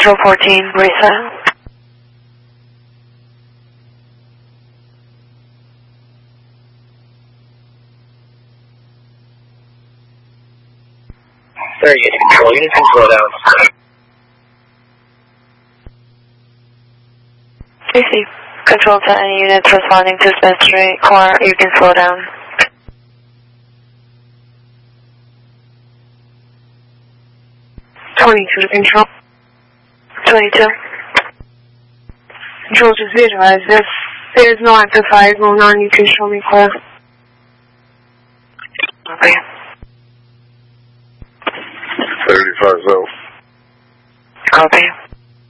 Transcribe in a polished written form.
Control 14, reset. Very good. Control units can slow down. AC. Control to any units responding to Smith Street core, you can slow down. Control. 22. Control, just visualize if there's no active fire going on, you can show me clear. Okay. 35 out. Copy.